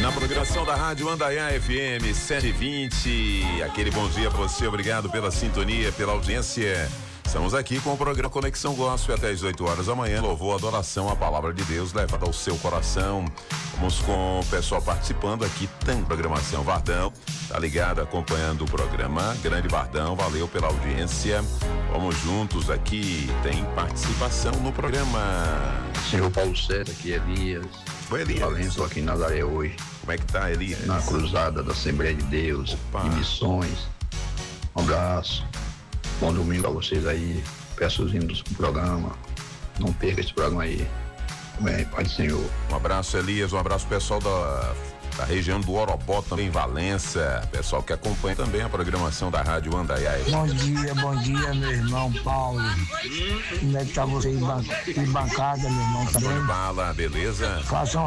Na programação da Rádio Andaiá FM 720, aquele bom dia pra você, obrigado pela sintonia, pela audiência. Estamos aqui com o programa Conexão Gospel até as 8 horas da manhã. Louvor, adoração, a palavra de Deus levada ao seu coração. Vamos com o pessoal participando aqui, tem programação. Vardão, tá ligado, acompanhando o programa. Grande Vardão, valeu pela audiência. Vamos juntos aqui, tem participação no programa. Senhor Paulo César, aqui é Elias. Oi, Elias. Estou aqui em Nazaré hoje. Como é que tá, Elias? Na cruzada da Assembleia de Deus, Opa. de Missões. Um abraço. Bom domingo a vocês aí. Peço os hinos do programa. Não perca esse programa aí. Amém. Pai do Senhor. Um abraço, Elias. Um abraço pessoal da região do Orobó, também Valença. Pessoal que acompanha também a programação da Rádio Andaiá. Bom dia, meu irmão Paulo. Como é que tá você em bancada, meu irmão? Tá bem? Fala, beleza? Faça uma